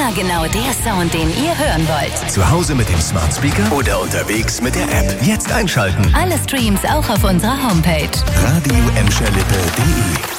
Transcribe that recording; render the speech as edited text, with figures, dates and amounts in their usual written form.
Immer genau der Sound, den ihr hören wollt. Zu Hause mit dem Smart Speaker oder unterwegs mit der App. Jetzt einschalten. Alle Streams auch auf unserer Homepage. Radio-emscherlippe.de